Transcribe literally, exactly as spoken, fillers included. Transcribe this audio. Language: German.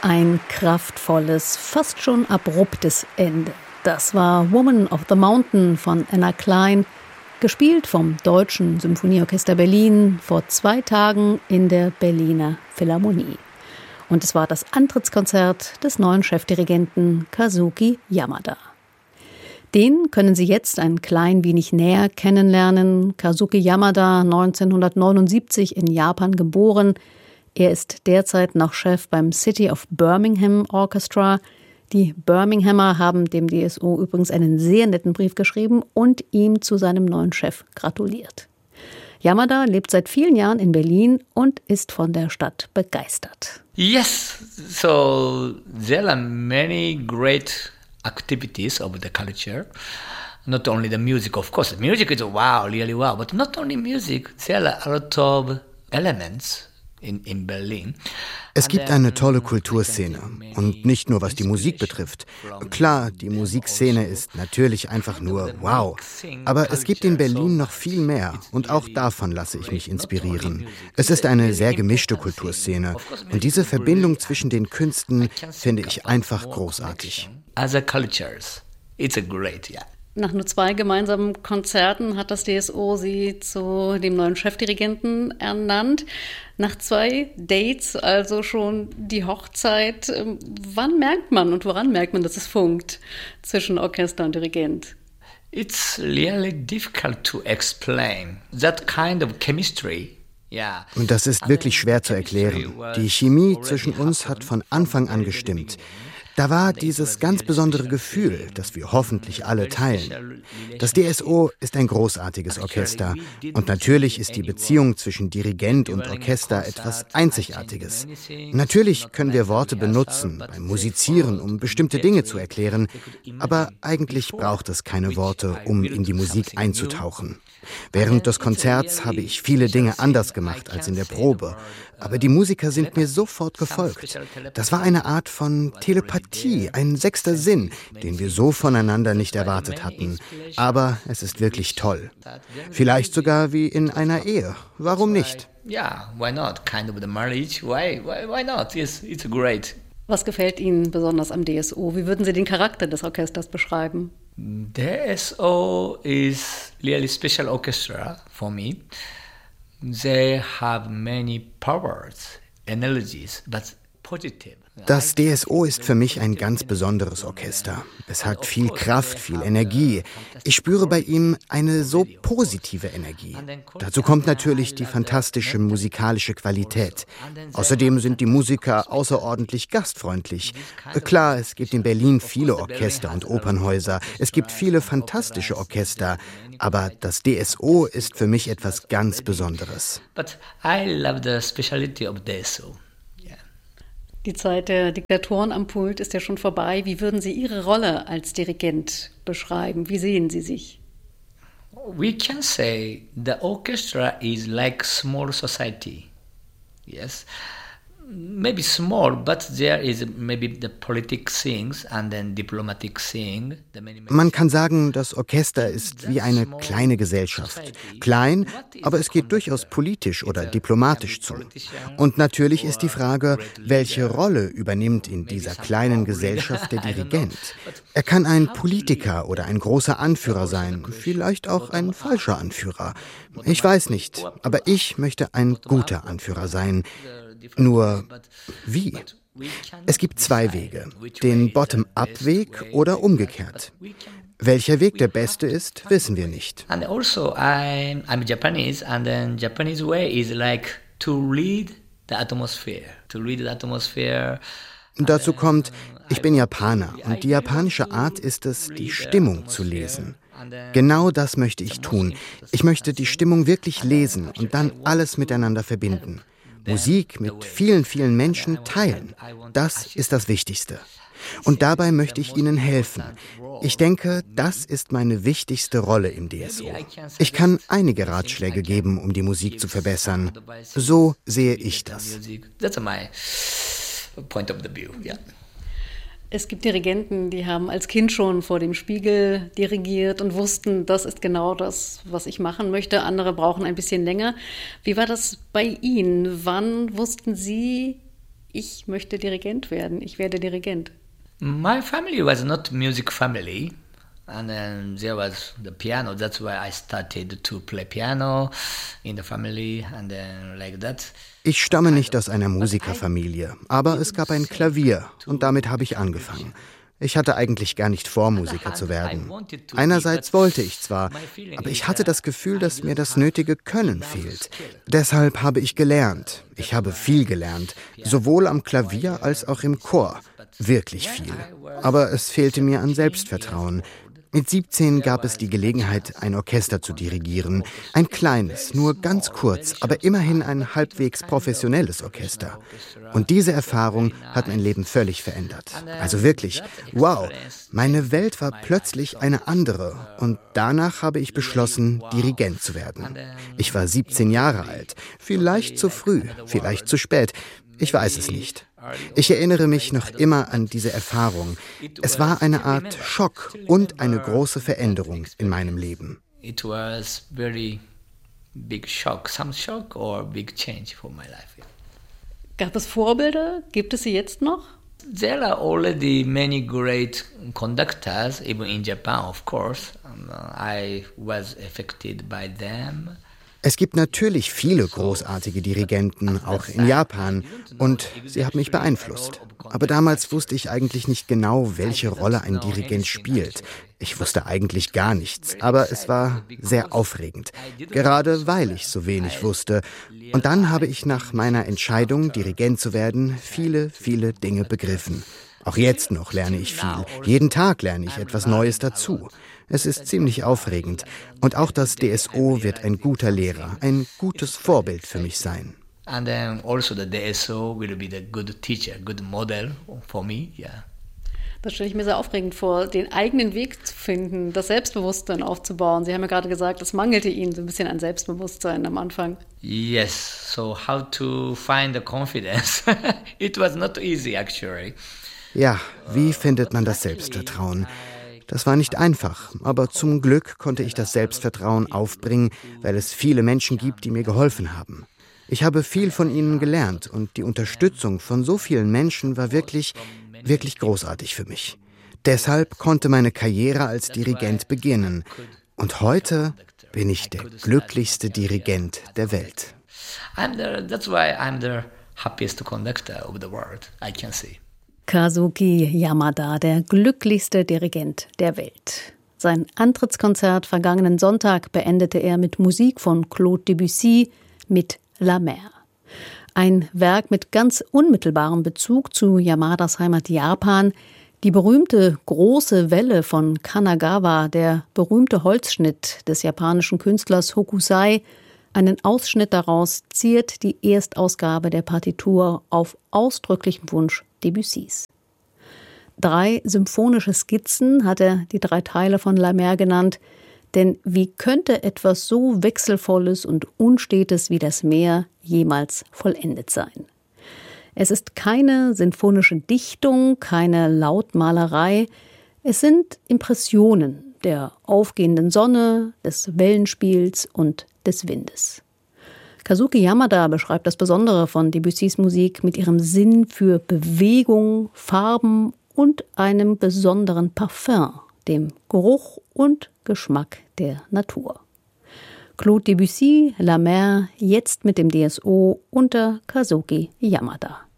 Ein kraftvolles, fast schon abruptes Ende. Das war Woman of the Mountain von Anna Klein, gespielt vom Deutschen Symphonieorchester Berlin vor zwei Tagen in der Berliner Philharmonie. Und es war das Antrittskonzert des neuen Chefdirigenten Kazuki Yamada. Den können Sie jetzt ein klein wenig näher kennenlernen. Kazuki Yamada, neunzehnhundertneunundsiebzig in Japan geboren. Er ist derzeit noch Chef beim City of Birmingham Orchestra. Die Birminghamer haben dem D S O übrigens einen sehr netten Brief geschrieben und ihm zu seinem neuen Chef gratuliert. Yamada lebt seit vielen Jahren in Berlin und ist von der Stadt begeistert. Yes, so there are many great activities of the culture. Not only the music, of course. The music is wow, really wow, but not only music. There are a lot of elements. In, in Berlin. Es gibt eine tolle Kulturszene und nicht nur was die Musik betrifft. Klar, die Musikszene ist natürlich einfach nur wow, aber es gibt in Berlin noch viel mehr und auch davon lasse ich mich inspirieren. Es ist eine sehr gemischte Kulturszene und diese Verbindung zwischen den Künsten finde ich einfach großartig. Other cultures, it's a great, yeah. Nach nur zwei gemeinsamen Konzerten hat das D S O Sie zu dem neuen Chefdirigenten ernannt. Nach zwei Dates, also schon die Hochzeit. Wann merkt man und woran merkt man, dass es funkt zwischen Orchester und Dirigent? It's really difficult to explain that kind of chemistry. Und das ist wirklich schwer zu erklären. Die Chemie zwischen uns hat von Anfang an gestimmt. Da war dieses ganz besondere Gefühl, das wir hoffentlich alle teilen. Das D S O ist ein großartiges Orchester und natürlich ist die Beziehung zwischen Dirigent und Orchester etwas Einzigartiges. Natürlich können wir Worte benutzen beim Musizieren, um bestimmte Dinge zu erklären, aber eigentlich braucht es keine Worte, um in die Musik einzutauchen. Während des Konzerts habe ich viele Dinge anders gemacht als in der Probe, aber die Musiker sind mir sofort gefolgt. Das war eine Art von Telepathie, ein sechster Sinn, den wir so voneinander nicht erwartet hatten. Aber es ist wirklich toll. Vielleicht sogar wie in einer Ehe. Warum nicht? Ja, why not? Kind of the marriage. Why, why, why not? Yes, it's great. Was gefällt Ihnen besonders am D S O? Wie würden Sie den Charakter des Orchesters beschreiben? D S O is really special orchestra for me. They have many powers, energies, but positive. Das D S O ist für mich ein ganz besonderes Orchester. Es hat viel Kraft, viel Energie. Ich spüre bei ihm eine so positive Energie. Dazu kommt natürlich die fantastische musikalische Qualität. Außerdem sind die Musiker außerordentlich gastfreundlich. Klar, es gibt in Berlin viele Orchester und Opernhäuser. Es gibt viele fantastische Orchester. Aber das D S O ist für mich etwas ganz Besonderes. But I love the speciality of D S O. Die Zeit der Diktatoren am Pult ist ja schon vorbei. Wie würden Sie Ihre Rolle als Dirigent beschreiben? Wie sehen Sie sich? We can say the orchestra is like small society. Yes. Maybe small, but there is maybe the politic things and then diplomatic thing. Man kann sagen, das Orchester ist wie eine kleine Gesellschaft. Klein, aber es geht durchaus politisch oder diplomatisch zu. Und natürlich ist die Frage, welche Rolle übernimmt in dieser kleinen Gesellschaft der Dirigent? Er kann ein Politiker oder ein großer Anführer sein, vielleicht auch ein falscher Anführer. Ich weiß nicht, aber ich möchte ein guter Anführer sein. Nur wie? Es gibt zwei Wege, den Bottom-up-Weg oder umgekehrt. Welcher Weg der beste ist, wissen wir nicht. And also I'm, I'm Japanese and then Japanese way is like to read the atmosphere, to read the atmosphere. Dazu kommt, ich bin Japaner und die japanische Art ist es, die Stimmung zu lesen. Genau das möchte ich tun. Ich möchte die Stimmung wirklich lesen und dann alles miteinander verbinden. Musik mit vielen, vielen Menschen teilen. Das ist das Wichtigste. Und dabei möchte ich Ihnen helfen. Ich denke, das ist meine wichtigste Rolle im D S O. Ich kann einige Ratschläge geben, um die Musik zu verbessern. So sehe ich das. Es gibt Dirigenten, die haben als Kind schon vor dem Spiegel dirigiert und wussten, das ist genau das, was ich machen möchte. Andere brauchen ein bisschen länger. Wie war das bei Ihnen? Wann wussten Sie, ich möchte Dirigent werden, ich werde Dirigent? My family was not music family. And then there was the piano. That's why I started to play piano in the family and then like that. Ich stamme nicht aus einer Musikerfamilie, aber es gab ein Klavier und damit habe ich angefangen. Ich hatte eigentlich gar nicht vor, Musiker zu werden. Einerseits wollte ich zwar, aber ich hatte das Gefühl, dass mir das nötige Können fehlt. Deshalb habe ich gelernt. Ich habe viel gelernt, sowohl am Klavier als auch im Chor. Wirklich viel. Aber es fehlte mir an Selbstvertrauen. Mit siebzehn gab es die Gelegenheit, ein Orchester zu dirigieren. Ein kleines, nur ganz kurz, aber immerhin ein halbwegs professionelles Orchester. Und diese Erfahrung hat mein Leben völlig verändert. Also wirklich, wow, meine Welt war plötzlich eine andere. Und danach habe ich beschlossen, Dirigent zu werden. Ich war siebzehn Jahre alt. Vielleicht zu früh, vielleicht zu spät. Ich weiß es nicht. Ich erinnere mich noch immer an diese Erfahrung. Es war eine Art Schock und eine große Veränderung in meinem Leben. It was very big shock, some shock or big change for my life. Gab es Vorbilder? Gibt es sie jetzt noch? There are already many great conductors, even in Japan, of course. I was affected by them. Es gibt natürlich viele großartige Dirigenten, auch in Japan, und sie haben mich beeinflusst. Aber damals wusste ich eigentlich nicht genau, welche Rolle ein Dirigent spielt. Ich wusste eigentlich gar nichts, aber es war sehr aufregend, gerade weil ich so wenig wusste. Und dann habe ich nach meiner Entscheidung, Dirigent zu werden, viele, viele Dinge begriffen. Auch jetzt noch lerne ich viel. Jeden Tag lerne ich etwas Neues dazu. Es ist ziemlich aufregend. Und auch das D S O wird ein guter Lehrer, ein gutes Vorbild für mich sein. And then also the D S O will be the good teacher, good model for me, yeah. Das stelle ich mir sehr aufregend vor, den eigenen Weg zu finden, das Selbstbewusstsein aufzubauen. Sie haben ja gerade gesagt, es mangelte Ihnen so ein bisschen an Selbstbewusstsein am Anfang. Yes, so how to find the confidence? It was not easy actually. Ja, wie findet man das Selbstvertrauen? Das war nicht einfach, aber zum Glück konnte ich das Selbstvertrauen aufbringen, weil es viele Menschen gibt, die mir geholfen haben. Ich habe viel von ihnen gelernt und die Unterstützung von so vielen Menschen war wirklich, wirklich großartig für mich. Deshalb konnte meine Karriere als Dirigent beginnen. Und heute bin ich der glücklichste Dirigent der Welt. I'm the, that's why I'm the happiest conductor of the world, I can say. Kazuki Yamada, der glücklichste Dirigent der Welt. Sein Antrittskonzert vergangenen Sonntag beendete er mit Musik von Claude Debussy mit La Mer. Ein Werk mit ganz unmittelbarem Bezug zu Yamadas Heimat Japan. Die berühmte große Welle von Kanagawa, der berühmte Holzschnitt des japanischen Künstlers Hokusai. Einen Ausschnitt daraus ziert die Erstausgabe der Partitur auf ausdrücklichen Wunsch Debussys. Drei symphonische Skizzen hat er die drei Teile von La Mer genannt, denn wie könnte etwas so Wechselvolles und Unstetes wie das Meer jemals vollendet sein? Es ist keine sinfonische Dichtung, keine Lautmalerei, es sind Impressionen der aufgehenden Sonne, des Wellenspiels und des Windes. Kazuki Yamada beschreibt das Besondere von Debussys Musik mit ihrem Sinn für Bewegung, Farben und einem besonderen Parfum, dem Geruch und Geschmack der Natur. Claude Debussy, La Mer, jetzt mit dem D S O unter Kazuki Yamada.